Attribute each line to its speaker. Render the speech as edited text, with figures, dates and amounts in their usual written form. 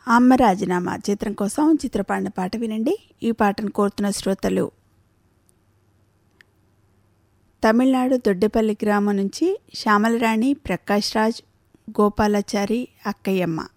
Speaker 1: అమ్మ రాజీనామా చిత్రం కోసం చిత్రపాడిన పాట వినండి. ఈ పాటను కోరుతున్న శ్రోతలు తమిళనాడు దొడ్డేపల్లి గ్రామం నుంచి శ్యామలరాణి, ప్రకాష్ రాజ్, గోపాలాచారి, అక్కయ్యమ్మ.